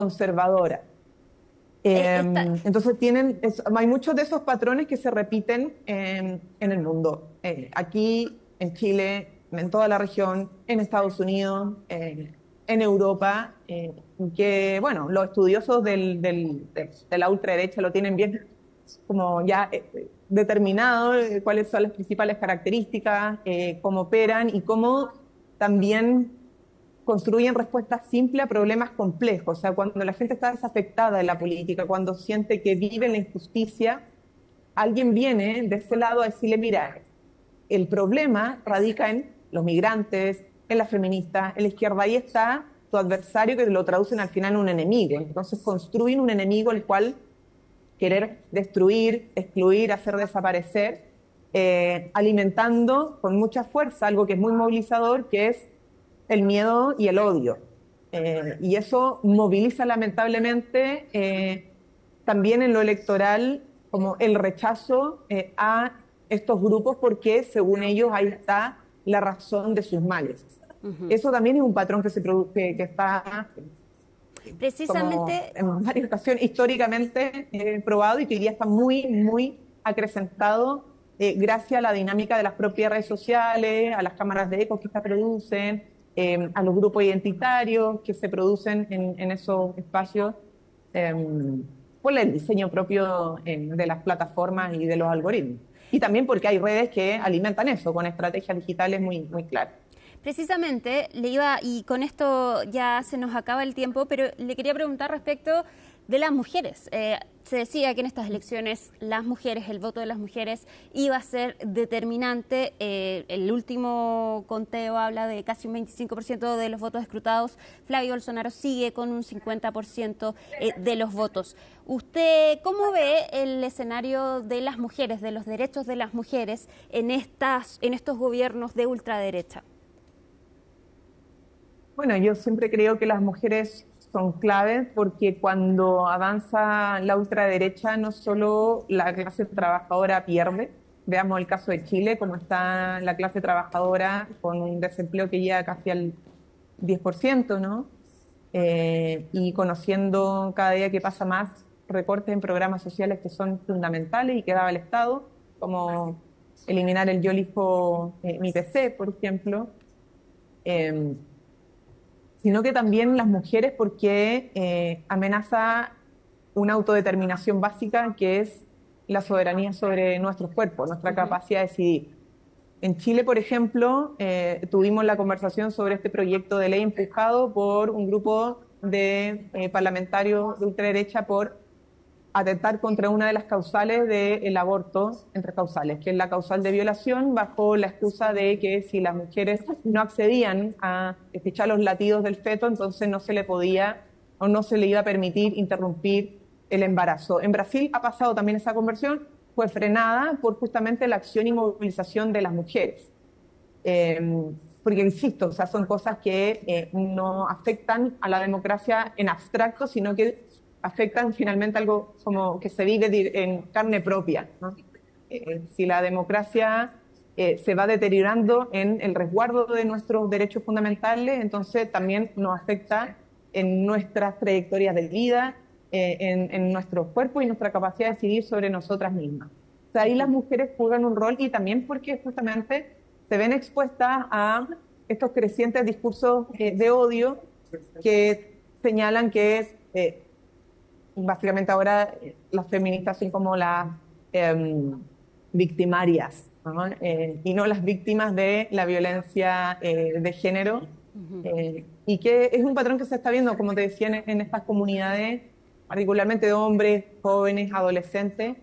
conservadora. Entonces hay muchos de esos patrones que se repiten en el mundo. Aquí, en Chile, en toda la región, en Estados Unidos, en Europa, que, bueno, los estudiosos de la ultraderecha lo tienen bien como ya determinado, cuáles son las principales características, cómo operan y cómo también construyen respuestas simples a problemas complejos. O sea, cuando la gente está desafectada de la política, cuando siente que vive en la injusticia, alguien viene de ese lado a decirle, mira, el problema radica en los migrantes, en las feministas, en la izquierda. Ahí está tu adversario, que lo traducen al final en un enemigo. Entonces construyen un enemigo el cual querer destruir, excluir, hacer desaparecer, alimentando con mucha fuerza algo que es muy movilizador, que es el miedo y el odio. Y eso moviliza lamentablemente también en lo electoral como el rechazo a estos grupos porque según ellos ahí está la razón de sus males. Eso también es un patrón que se produce, que está como Precisamente, en varias ocasiones históricamente probado y que hoy día está muy, muy acrecentado gracias a la dinámica de las propias redes sociales, a las cámaras de eco que se producen, a los grupos identitarios que se producen en esos espacios eh, por el diseño propio de las plataformas y de los algoritmos. Y también porque hay redes que alimentan eso con estrategias digitales muy, muy claras. precisamente le iba, y con esto ya se nos acaba el tiempo, pero le quería preguntar respecto de las mujeres. Se decía que en estas elecciones las mujeres, el voto de las mujeres iba a ser determinante. El último conteo habla de casi un 25% de los votos escrutados. Flavio Bolsonaro sigue con un 50% de los votos. ¿Usted cómo ve el escenario de las mujeres, de los derechos de las mujeres en estos gobiernos de ultraderecha? Bueno, yo siempre creo que las mujeres son claves porque cuando avanza la ultraderecha no solo la clase trabajadora pierde, veamos el caso de Chile, como está la clase trabajadora con un desempleo que llega casi al 10%, ¿no? Y conociendo cada día que pasa más recortes en programas sociales que son fundamentales y que daba el Estado, como eliminar el Yo elijo mi PC, por ejemplo. Eh, Sino que también las mujeres porque amenaza una autodeterminación básica que es la soberanía sobre nuestros cuerpos, nuestra capacidad de decidir. En Chile, por ejemplo, tuvimos la conversación sobre este proyecto de ley empujado por un grupo de parlamentarios de ultraderecha por atentar contra una de las causales del aborto, entre causales, que es la causal de violación, bajo la excusa de que si las mujeres no accedían a escuchar los latidos del feto, entonces no se le podía o no se le iba a permitir interrumpir el embarazo. En Brasil ha pasado también esa conversión, fue frenada por justamente la acción y movilización de las mujeres. Porque insisto, o sea, son cosas que no afectan a la democracia en abstracto, sino que afectan finalmente algo como que se vive en carne propia, ¿no? Si la democracia se va deteriorando en el resguardo de nuestros derechos fundamentales, entonces también nos afecta en nuestras trayectorias de vida, en nuestro cuerpo y nuestra capacidad de decidir sobre nosotras mismas. O sea, ahí las mujeres juegan un rol y también porque justamente se ven expuestas a estos crecientes discursos de odio que señalan que es básicamente ahora las feministas son como las victimarias, ¿no? Y no las víctimas de la violencia de género, y que es un patrón que se está viendo, como te decía, en estas comunidades, particularmente de hombres, jóvenes, adolescentes,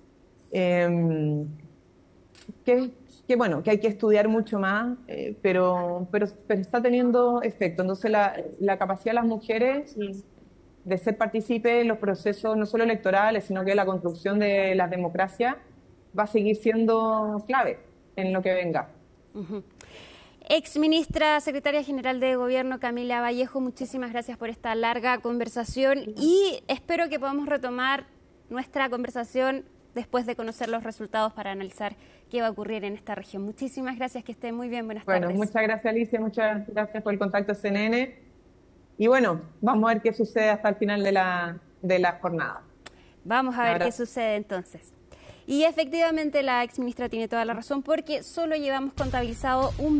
eh, que, que bueno, que hay que estudiar mucho más, pero está teniendo efecto. Entonces la capacidad de las mujeres de ser partícipe en los procesos no solo electorales, sino que la construcción de la democracia va a seguir siendo clave en lo que venga. Ex ministra, secretaria general de Gobierno, Camila Vallejo, muchísimas gracias por esta larga conversación y espero que podamos retomar nuestra conversación después de conocer los resultados para analizar qué va a ocurrir en esta región. Muchísimas gracias, que esté muy bien, buenas Bueno, tardes. muchas gracias Alicia, muchas gracias por el contacto CNN Y bueno, vamos a ver qué sucede hasta el final de la jornada. Vamos a ver qué sucede entonces. Y efectivamente la exministra tiene toda la razón porque solo llevamos contabilizado un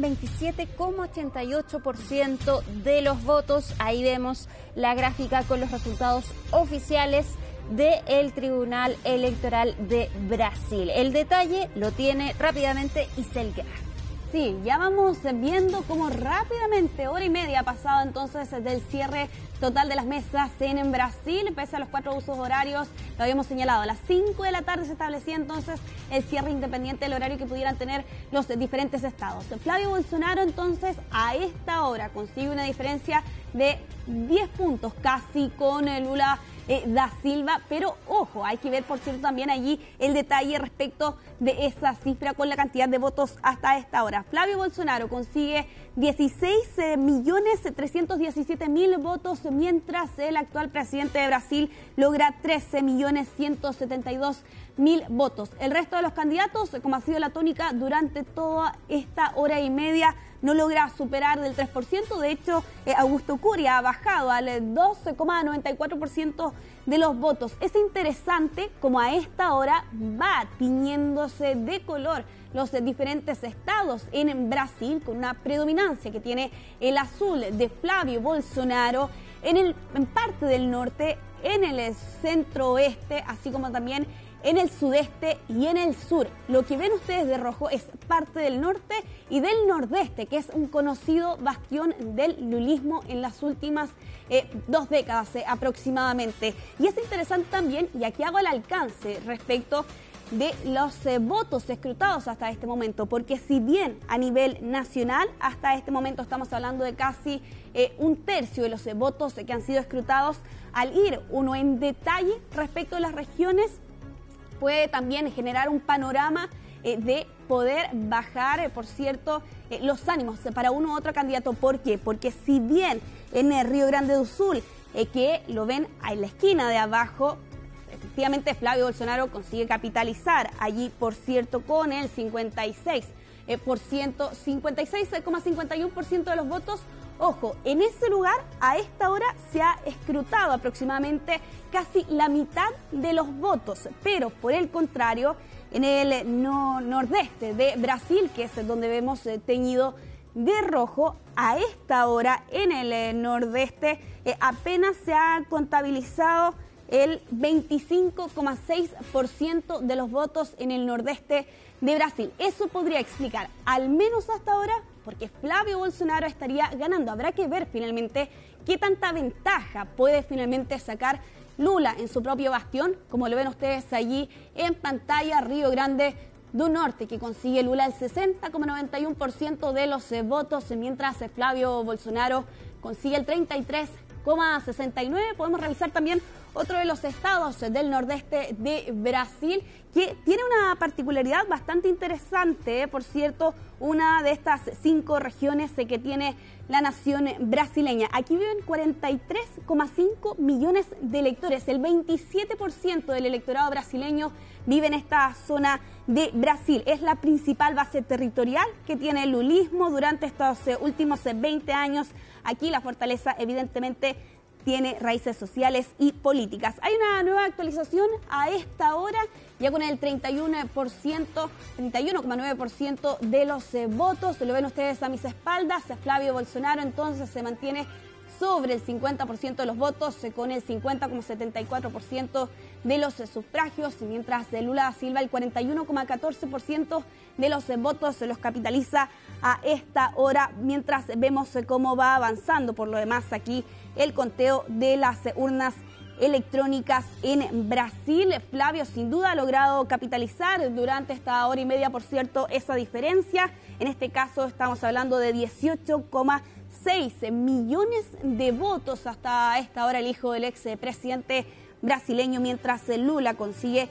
27,88% de los votos. Ahí vemos la gráfica con los resultados oficiales del Tribunal Electoral de Brasil. El detalle lo tiene rápidamente Iselga. Sí, ya vamos viendo cómo rápidamente, hora y media ha pasado entonces del cierre total de las mesas en Brasil, pese a los 4 usos horarios, lo habíamos señalado, a las 5 de la tarde se establecía entonces el cierre independiente del horario que pudieran tener los diferentes estados. Flavio Bolsonaro entonces a esta hora consigue una diferencia de 10 puntos casi con Lula da Silva, pero ojo, hay que ver por cierto también allí el detalle respecto de esa cifra con la cantidad de votos hasta esta hora. Flavio Bolsonaro consigue 16.317.000 votos, mientras el actual presidente de Brasil logra 13.172.000 votos. El resto de los candidatos, como ha sido la tónica durante toda esta hora y media, no logra superar del 3%. De hecho, Augusto Curia ha bajado al 12,94% de los votos. Es interesante como a esta hora va tiñéndose de color los diferentes estados en Brasil, con una predominancia que tiene el azul de Flavio Bolsonaro en parte del norte, en el centro oeste, así como también en el sudeste y en el sur. Lo que ven ustedes de rojo es parte del norte y del nordeste, que es un conocido bastión del lulismo en las últimas 2 décadas aproximadamente. Y es interesante también, y aquí hago el alcance respecto de los votos escrutados hasta este momento, porque si bien a nivel nacional hasta este momento estamos hablando de casi 1/3 de los votos que han sido escrutados, al ir uno en detalle respecto a las regiones, puede también generar un panorama de poder bajar, por cierto, los ánimos para uno u otro candidato. ¿Por qué? Porque si bien en el Río Grande do Sul, que lo ven en la esquina de abajo, efectivamente Flavio Bolsonaro consigue capitalizar allí, por cierto, con el 56,51% de los votos. Ojo, en ese lugar a esta hora se ha escrutado aproximadamente casi la mitad de los votos, pero por el contrario, en el nordeste de Brasil, que es donde vemos teñido de rojo, a esta hora en el nordeste apenas se ha contabilizado el 25,6% de los votos en el nordeste de Brasil. Eso podría explicar, al menos hasta ahora, porque Flavio Bolsonaro estaría ganando. Habrá que ver finalmente qué tanta ventaja puede finalmente sacar Lula en su propio bastión, como lo ven ustedes allí en pantalla, Río Grande do Norte, que consigue Lula el 60,91% de los votos, mientras Flavio Bolsonaro consigue el 33,69%. Podemos revisar también otro de los estados del nordeste de Brasil, que tiene una particularidad bastante interesante, por cierto, una de estas 5 regiones que tiene la nación brasileña. Aquí viven 43,5 millones de electores, el 27% del electorado brasileño vive en esta zona de Brasil. Es la principal base territorial que tiene el lulismo durante estos últimos 20 años. Aquí la fortaleza evidentemente tiene raíces sociales y políticas. Hay una nueva actualización a esta hora, ya con el 31,9% de los votos. Lo ven ustedes a mis espaldas. Flavio Bolsonaro entonces se mantiene sobre el 50% de los votos, con el 50,74% de los sufragios, mientras Lula da Silva el 41,14% de los votos se los capitaliza a esta hora, mientras vemos cómo va avanzando por lo demás aquí el conteo de las urnas electrónicas en Brasil. Flavio sin duda ha logrado capitalizar durante esta hora y media, por cierto, esa diferencia. En este caso estamos hablando de 18,6 millones de votos hasta esta hora el hijo del expresidente brasileño, mientras Lula consigue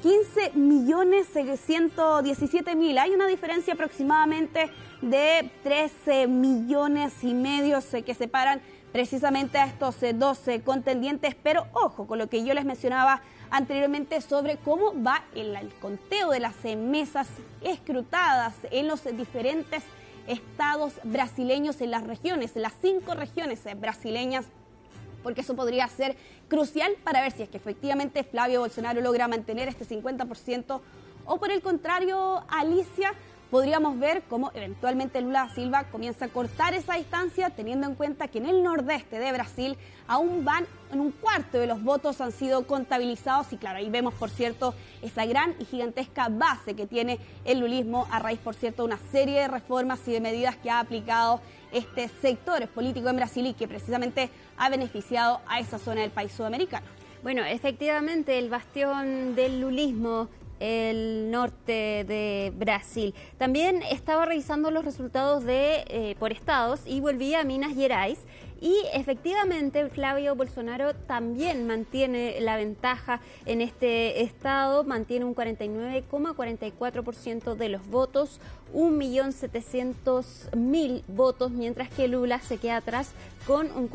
15.117.000. Hay una diferencia aproximadamente de 13 millones y medio que separan precisamente a estos 12 contendientes, pero ojo con lo que yo les mencionaba anteriormente sobre cómo va el conteo de las mesas escrutadas en los diferentes estados brasileños, en las regiones, en las 5 regiones brasileñas, porque eso podría ser crucial para ver si es que efectivamente Flavio Bolsonaro logra mantener este 50%, o por el contrario, Alicia, podríamos ver cómo eventualmente Lula da Silva comienza a cortar esa distancia, teniendo en cuenta que en el nordeste de Brasil aún van en un cuarto de los votos han sido contabilizados, y claro, ahí vemos, por cierto, esa gran y gigantesca base que tiene el lulismo a raíz, por cierto, de una serie de reformas y de medidas que ha aplicado este sector político en Brasil y que precisamente ha beneficiado a esa zona del país sudamericano. Bueno, efectivamente, el bastión del lulismo, el norte de Brasil. También estaba revisando los resultados por estados y volví a Minas Gerais, y efectivamente Flavio Bolsonaro también mantiene la ventaja en este estado, mantiene un 49,44% de los votos, 1.700.000 votos, mientras que Lula se queda atrás con un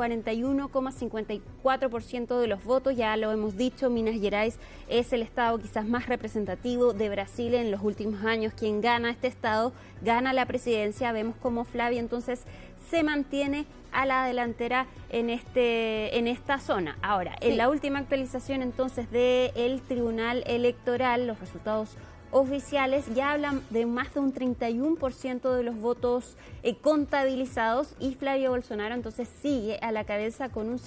41,54% de los votos. Ya lo hemos dicho, Minas Gerais es el estado quizás más representativo de Brasil en los últimos años. Quien gana este estado gana la presidencia. Vemos cómo Flavio entonces se mantiene a la delantera en esta zona. Ahora, sí, en la última actualización entonces del Tribunal Electoral, los resultados oficiales ya hablan de más de un 31% de los votos contabilizados, y Flavio Bolsonaro entonces sigue a la cabeza con un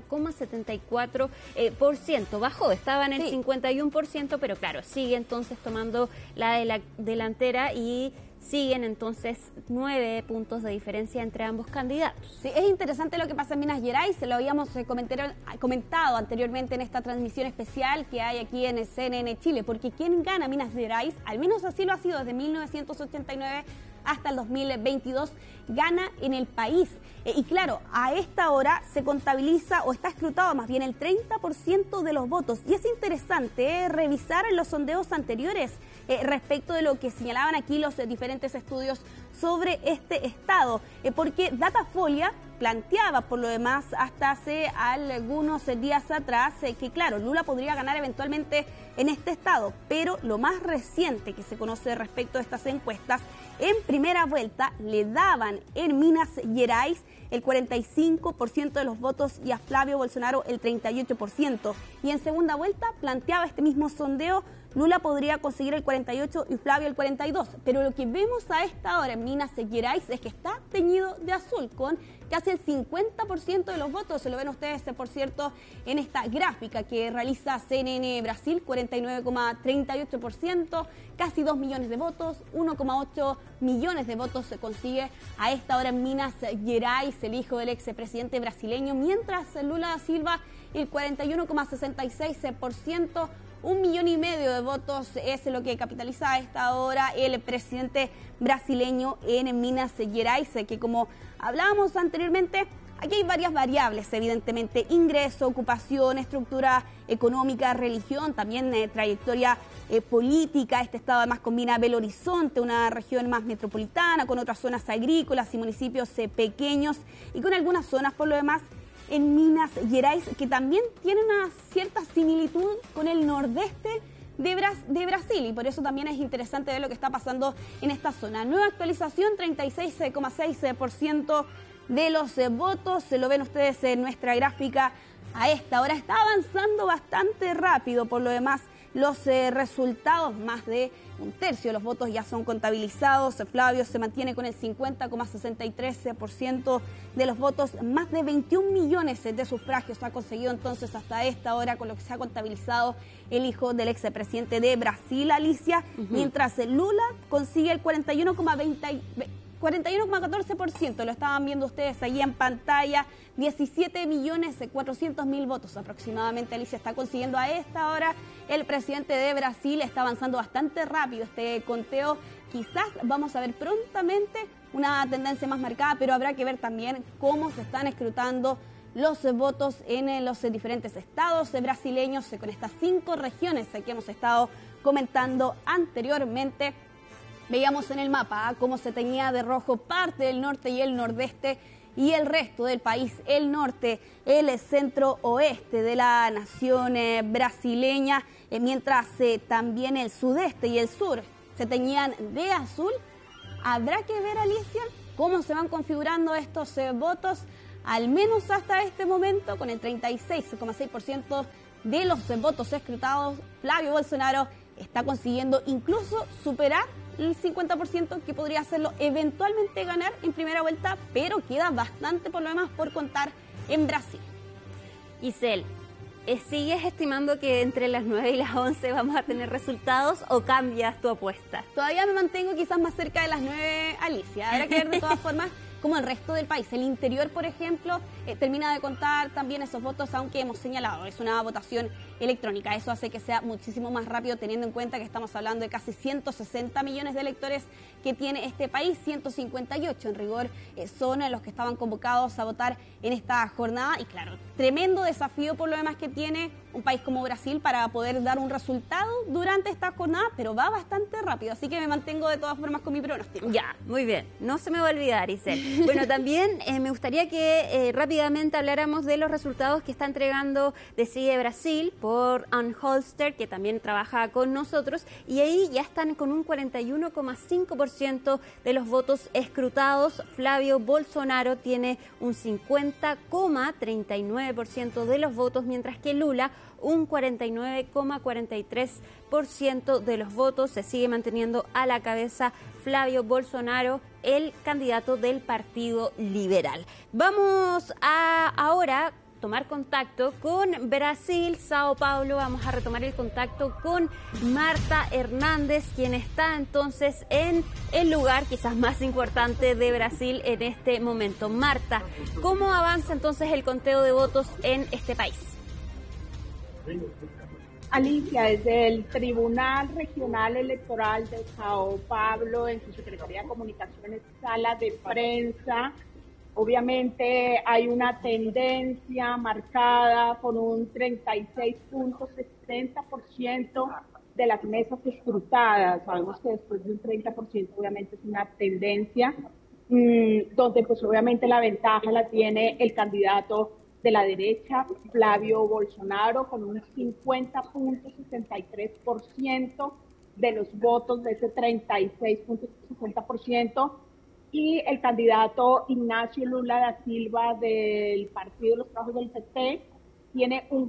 50,74%. Bajó, estaba en el 51%, pero claro, sigue entonces tomando la delantera y siguen entonces 9 puntos de diferencia entre ambos candidatos. Sí, es interesante lo que pasa en Minas Gerais, lo habíamos comentado anteriormente en esta transmisión especial que hay aquí en CNN Chile, porque quien gana Minas Gerais, al menos así lo ha sido desde 1989 hasta el 2022, gana en el país. Y claro, a esta hora se contabiliza o está escrutado más bien el 30% de los votos. Y es interesante revisar los sondeos anteriores respecto de lo que señalaban aquí los diferentes estudios sobre este estado, porque Datafolia planteaba por lo demás hasta hace algunos días atrás que claro, Lula podría ganar eventualmente en este estado, pero lo más reciente que se conoce respecto de estas encuestas, en primera vuelta le daban en Minas Gerais el 45% de los votos y a Flavio Bolsonaro el 38%. Y en segunda vuelta planteaba este mismo sondeo, Lula podría conseguir el 48% y Flavio el 42%. Pero lo que vemos a esta hora en Minas Gerais es que está teñido de azul, con casi el 50% de los votos. Se lo ven ustedes, por cierto, en esta gráfica que realiza CNN Brasil, 49,38%, casi 2 millones de votos, 1,8 millones de votos se consigue a esta hora en Minas Gerais, el hijo del expresidente brasileño, mientras Lula da Silva el 41,66%, 1,5 millones de votos es lo que capitaliza a esta hora el presidente brasileño en Minas Gerais, que como hablábamos anteriormente, aquí hay varias variables, evidentemente: ingreso, ocupación, estructura económica, religión, también trayectoria política. Este estado además combina Belo Horizonte, una región más metropolitana, con otras zonas agrícolas y municipios pequeños, y con algunas zonas por lo demás en Minas Gerais que también tiene una cierta similitud con el nordeste de Brasil, y por eso también es interesante ver lo que está pasando en esta zona. Nueva actualización, 36,6% de los votos, se lo ven ustedes en nuestra gráfica a esta hora. Está avanzando bastante rápido, por lo demás los resultados, más de un tercio de los votos ya son contabilizados. Flavio se mantiene con el 50,63% de los votos, más de 21 millones de sufragios ha conseguido entonces hasta esta hora con lo que se ha contabilizado el hijo del expresidente de Brasil, Alicia, mientras Lula consigue el 41,14%, lo estaban viendo ustedes ahí en pantalla, 17.400.000 votos aproximadamente, Alicia, está consiguiendo a esta hora el presidente de Brasil. Está avanzando bastante rápido este conteo, quizás vamos a ver prontamente una tendencia más marcada, pero habrá que ver también cómo se están escrutando los votos en los diferentes estados brasileños, con estas 5 regiones que hemos estado comentando anteriormente. Veíamos en el mapa cómo se teñía de rojo parte del norte y el nordeste, y el resto del país, el norte, el centro oeste de la nación brasileña, mientras también el sudeste y el sur se teñían de azul Habrá que ver, Alicia, cómo se van configurando estos votos, al menos hasta este momento, con el 36,6% de los votos escrutados. Flavio Bolsonaro está consiguiendo incluso superar el 50%, que podría hacerlo eventualmente ganar en primera vuelta, pero queda bastante por lo demás por contar en Brasil. Isel, ¿sigues estimando que entre las 9 y las 11 vamos a tener resultados o cambias tu apuesta? Todavía me mantengo quizás más cerca de las 9, Alicia. Habrá que ver de todas formas como el resto del país. El interior, por ejemplo, termina de contar también esos votos, aunque hemos señalado, es una votación electrónica. Eso hace que sea muchísimo más rápido, teniendo en cuenta que estamos hablando de casi 160 millones de electores que tiene este país. 158 en rigor son los que estaban convocados a votar en esta jornada. Y claro, tremendo desafío por lo demás que tiene un país como Brasil para poder dar un resultado durante esta jornada, pero va bastante rápido, así que me mantengo de todas formas con mi pronóstico. Ya, muy bien, no se me va a olvidar, Isel. Bueno, también me gustaría que rápidamente habláramos de los resultados que está entregando Decide Brasil por Ann Holster, que también trabaja con nosotros, y ahí ya están con un 41,5% de los votos escrutados. Flavio Bolsonaro tiene un 50,39% de los votos, mientras que Lula un 49,43% de los votos. Se sigue manteniendo a la cabeza Flavio Bolsonaro, el candidato del Partido Liberal. Vamos a ahora tomar contacto con Brasil, Sao Paulo. Vamos a retomar el contacto con Marta Hernández, quien está entonces en el lugar quizás más importante de Brasil en este momento. Marta, ¿cómo avanza entonces el conteo de votos en este país? Alicia, desde el Tribunal Regional Electoral de Sao Paulo, en su Secretaría de Comunicaciones, sala de prensa, obviamente hay una tendencia marcada con un 36,60% de las mesas escrutadas. Sabemos que después de un 30% obviamente es una tendencia, donde pues obviamente la ventaja la tiene el candidato de la derecha, Flavio Bolsonaro, con un 50,63% de los votos de ese 36,60%, y el candidato Ignacio Lula da Silva del Partido de los Trabajadores del PT tiene un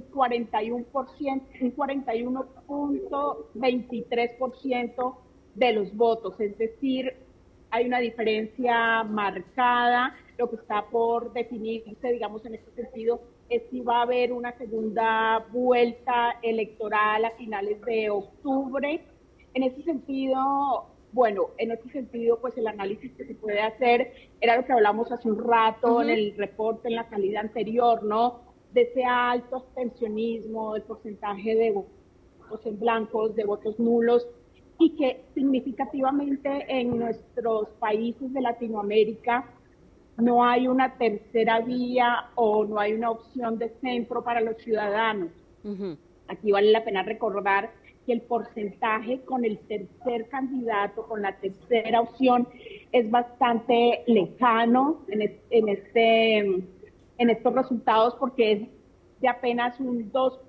41,23% de los votos, es decir, hay una diferencia marcada. Lo que está por definirse, digamos, en este sentido, es si va a haber una segunda vuelta electoral a finales de octubre. En ese sentido, pues el análisis que se puede hacer era lo que hablamos hace un rato en el reporte, en la salida anterior, ¿no? De ese alto abstencionismo, del porcentaje de votos en blancos, de votos nulos, y que significativamente en nuestros países de Latinoamérica no hay una tercera vía o no hay una opción de centro para los ciudadanos. Aquí vale la pena recordar que el porcentaje con el tercer candidato, con la tercera opción, es bastante lejano en estos resultados, porque es de apenas un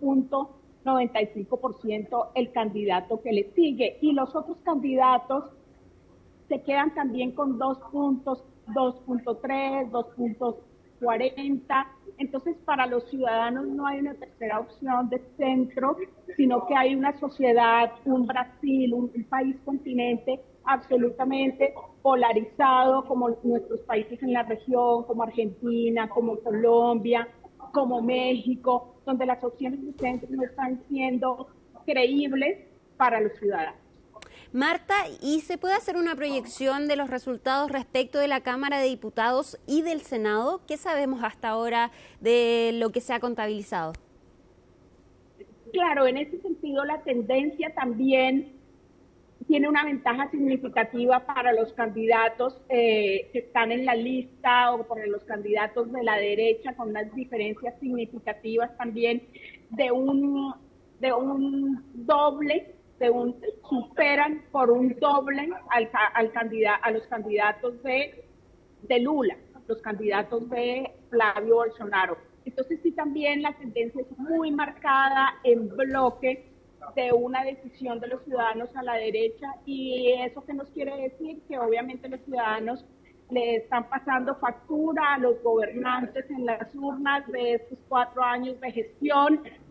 2,95% el candidato que le sigue, y los otros candidatos se quedan también con 2 puntos, 2,3, 2,40. Entonces, para los ciudadanos no hay una tercera opción de centro, sino que hay una sociedad, un Brasil, un país continente absolutamente polarizado, como nuestros países en la región, como Argentina, como Colombia, como México, donde las opciones de centro no están siendo creíbles para los ciudadanos. Marta, ¿y se puede hacer una proyección de los resultados respecto de la Cámara de Diputados y del Senado? ¿Qué sabemos hasta ahora de lo que se ha contabilizado? Claro, en ese sentido la tendencia también tiene una ventaja significativa para los candidatos que están en la lista, o para los candidatos de la derecha, con unas diferencias significativas también de un doble, superan por un doble a los candidatos de Lula, los candidatos de Flavio Bolsonaro. Entonces sí, también la tendencia es muy marcada en bloque de una decisión de los ciudadanos a la derecha. ¿Y eso qué nos quiere decir? Que obviamente los ciudadanos le están pasando factura a los gobernantes en las urnas de estos 4 años de gestión,